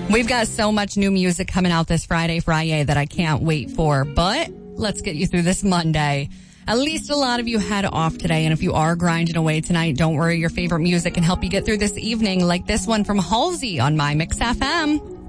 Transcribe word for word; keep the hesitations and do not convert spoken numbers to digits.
We've got so much new music coming out this Friday, Friday that I can't wait for. But let's get you through this Monday. At least a lot of you had off today. And if you are grinding away tonight, don't worry. Your favorite music can help you get through this evening, like this one from Halsey on My Mix F M.